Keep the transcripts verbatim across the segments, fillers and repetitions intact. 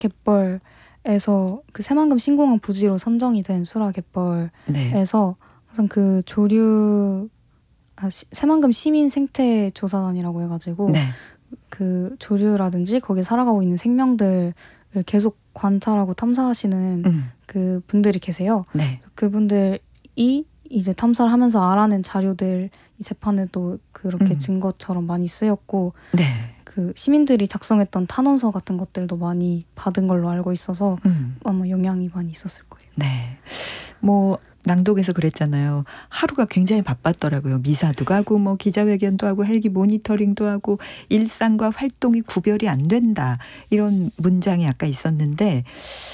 갯벌에서 그 새만금 신공항 부지로 선정이 된 수라 갯벌에서 네. 항상 그 조류 아, 시, 새만금 시민 생태 조사단이라고 해가지고 네. 그 조류라든지 거기 살아가고 있는 생명들을 계속 관찰하고 탐사하시는 음. 그 분들이 계세요. 네. 그분들이 이제 탐사를 하면서 알아낸 자료들 이 재판에도 그렇게 음. 증거처럼 많이 쓰였고 네. 그 시민들이 작성했던 탄원서 같은 것들도 많이 받은 걸로 알고 있어서 음. 아마 영향이 많이 있었을 거예요. 네. 뭐 낭독에서 그랬잖아요. 하루가 굉장히 바빴더라고요. 미사도 가고 뭐 기자회견도 하고 헬기 모니터링도 하고 일상과 활동이 구별이 안 된다. 이런 문장이 아까 있었는데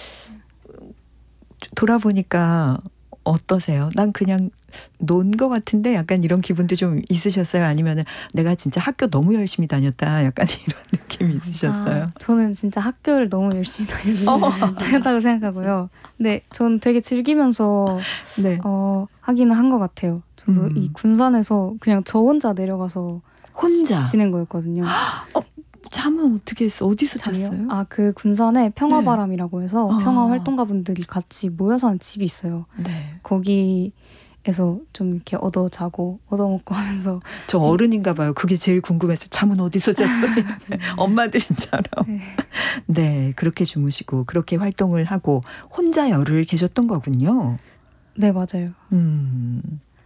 돌아보니까 어떠세요? 난 그냥 논 것 같은데 약간 이런 기분도 좀 있으셨어요? 아니면은 내가 진짜 학교 너무 열심히 다녔다. 약간 이런 느낌이 있으셨어요? 아, 저는 진짜 학교를 너무 열심히 다녔다고 생각하고요. 근데 저는 되게 즐기면서 네. 어, 하기는 한 것 같아요. 저도 음. 이 군산에서 그냥 저 혼자 내려가서 혼자? 지, 지낸 거였거든요. 어, 잠은 어떻게 했어? 어디서 잠이요? 잤어요? 아, 그 군산에 평화바람이라고 해서 네. 평화 아. 활동가분들이 같이 모여 사는 집이 있어요. 네. 거기에서 좀 이렇게 얻어 자고 얻어 먹고 하면서 저 어른인가 봐요. 그게 제일 궁금했어요. 잠은 어디서 잤어요? 엄마들인처럼. 네. 네, 그렇게 주무시고 그렇게 활동을 하고 혼자 열흘 계셨던 거군요. 네, 맞아요. 음.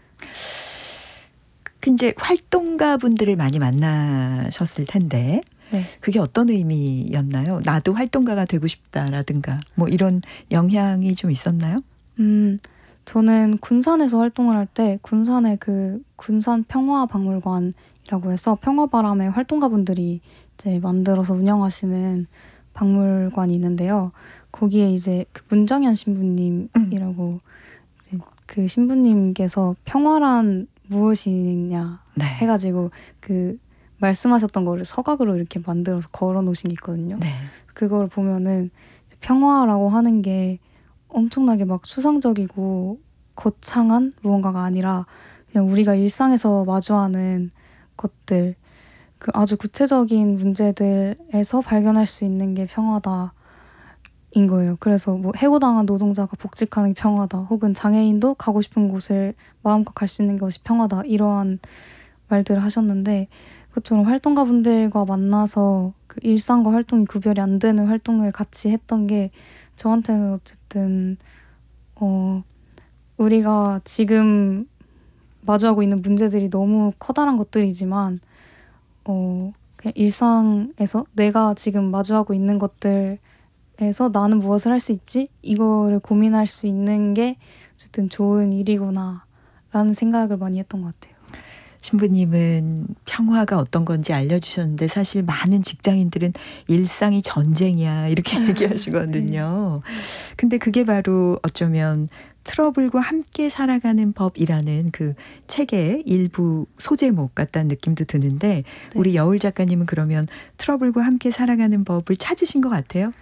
그 이제 활동가 분들을 많이 만나셨을 텐데 네. 그게 어떤 의미였나요? 나도 활동가가 되고 싶다라든가 뭐 이런 영향이 좀 있었나요? 음, 저는 군산에서 활동을 할 때 군산의 그 군산 평화박물관이라고 해서 평화바람의 활동가분들이 이제 만들어서 운영하시는 박물관이 있는데요. 거기에 이제 그 문정현 신부님이라고 음. 이제 그 신부님께서 평화란 무엇이냐 네. 해가지고 그 말씀하셨던 거를 서각으로 이렇게 만들어서 걸어 놓으신 게 있거든요. 네. 그걸 보면은 평화라고 하는 게 엄청나게 막 추상적이고 거창한 무언가가 아니라 그냥 우리가 일상에서 마주하는 것들, 그 아주 구체적인 문제들에서 발견할 수 있는 게 평화다인 거예요. 그래서 뭐 해고당한 노동자가 복직하는 게 평화다, 혹은 장애인도 가고 싶은 곳을 마음껏 갈 수 있는 것이 평화다, 이러한 말들을 하셨는데, 그것처럼 활동가분들과 만나서 그 일상과 활동이 구별이 안 되는 활동을 같이 했던 게 저한테는 어쨌든 어, 우리가 지금 마주하고 있는 문제들이 너무 커다란 것들이지만 어, 그냥 일상에서 내가 지금 마주하고 있는 것들에서 나는 무엇을 할 수 있지? 이거를 고민할 수 있는 게 어쨌든 좋은 일이구나 라는 생각을 많이 했던 것 같아요. 신부님은 평화가 어떤 건지 알려주셨는데 사실 많은 직장인들은 일상이 전쟁이야 이렇게 얘기하시거든요. 근데 그게 바로 어쩌면 트러블과 함께 살아가는 법이라는 그 책의 일부 소제목 같다는 느낌도 드는데 네. 우리 여울 작가님은 그러면 트러블과 함께 살아가는 법을 찾으신 것 같아요?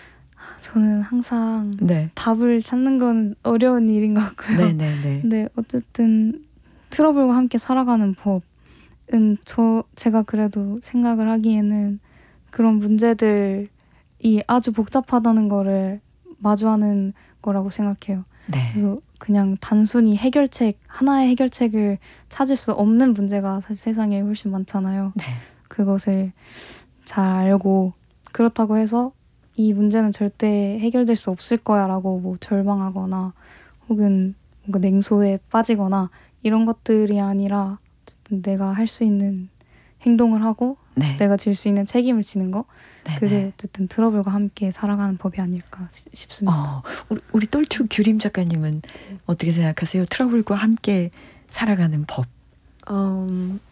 저는 항상 네. 답을 찾는 건 어려운 일인 것 같고요. 네네네. 근데 어쨌든 트러블과 함께 살아가는 법은 저 제가 그래도 생각을 하기에는 그런 문제들이 아주 복잡하다는 거를 마주하는 거라고 생각해요. 네. 그래서 그냥 단순히 해결책, 하나의 해결책을 찾을 수 없는 문제가 사실 세상에 훨씬 많잖아요. 네. 그것을 잘 알고 그렇다고 해서 이 문제는 절대 해결될 수 없을 거야 라고 뭐 절망하거나 혹은 뭔가 냉소에 빠지거나 이런 것들이 아니라 어쨌든 내가 할 수 있는 행동을 하고 네. 내가 질 수 있는 책임을 지는 거 네네. 그게 어쨌든 트러블과 함께 살아가는 법이 아닐까 싶습니다. 어, 우리, 우리 똘추 규림 작가님은 어떻게 생각하세요? 트러블과 함께 살아가는 법. 음,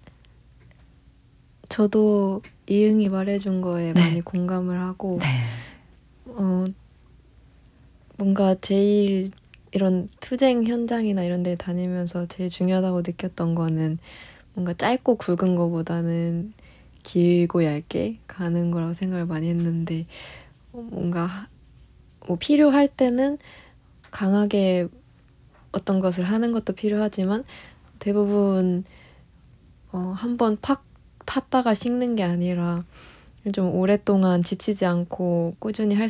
저도 이응이 말해준 거에 네. 많이 공감을 하고 네. 어, 뭔가 제일 이런 투쟁 현장이나 이런 데 다니면서 제일 중요하다고 느꼈던 거는 뭔가 짧고 굵은 거보다는 길고 얇게 가는 거라고 생각을 많이 했는데 뭔가 뭐 필요할 때는 강하게 어떤 것을 하는 것도 필요하지만 대부분 어, 한번 팍 탔다가 식는 게 아니라 좀 오랫동안 지치지 않고 꾸준히 할